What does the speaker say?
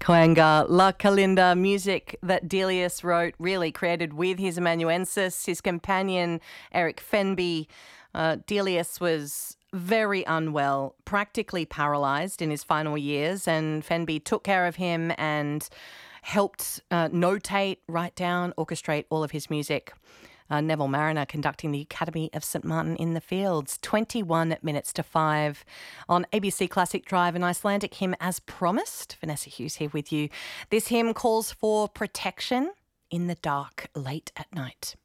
Coanga La Calinda, music that Delius wrote, really created with his amanuensis, his companion Eric Fenby. Delius was very unwell, practically paralysed in his final years, and Fenby took care of him and helped notate, write down, orchestrate all of his music. Neville Mariner conducting the Academy of St Martin in the Fields. 21 minutes to 5 on ABC Classic Drive, an Icelandic hymn as promised. Vanessa Hughes here with you. This hymn calls for protection in the dark late at night.